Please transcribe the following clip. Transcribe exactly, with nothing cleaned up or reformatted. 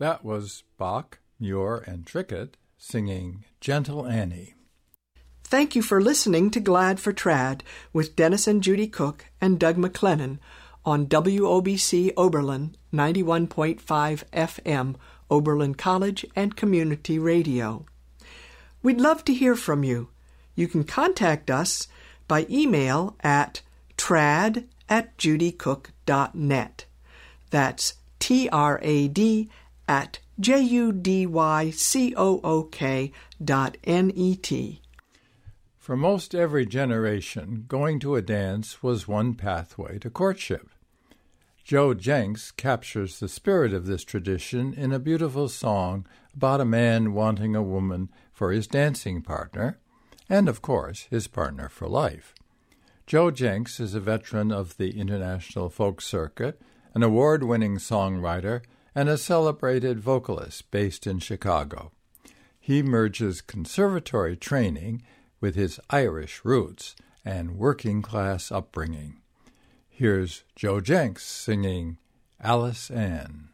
That was Bach, Muir, and Trickett singing Gentle Annie. Thank you for listening to Glad for Trad with Dennis and Judy Cook and Doug McLennan on W O B C Oberlin ninety-one point five F M, Oberlin College and Community Radio. We'd love to hear from you. You can contact us by email at trad at judycook dot net. That's T R A D at J U D Y C O O K dot N E T. For most every generation, going to a dance was one pathway to courtship. Joe Jenks captures the spirit of this tradition in a beautiful song about a man wanting a woman for his dancing partner, and, of course, his partner for life. Joe Jenks is a veteran of the international folk circuit, an award-winning songwriter, and a celebrated vocalist based in Chicago. He merges conservatory training with his Irish roots and working-class upbringing. Here's Joe Jenks singing Alice Ann.